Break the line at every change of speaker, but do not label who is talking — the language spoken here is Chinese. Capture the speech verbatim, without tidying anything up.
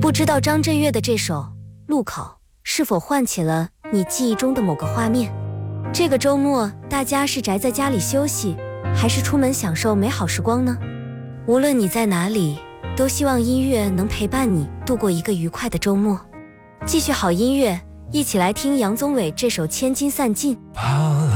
不知道张震岳的这首《路口》是否唤起了你记忆中的某个画面？这个周末，大家是宅在家里休息，还是出门享受美好时光呢？无论你在哪里，都希望音乐能陪伴你度过一个愉快的周末。继续好音乐，一起来听杨宗纬这首《千金散尽》。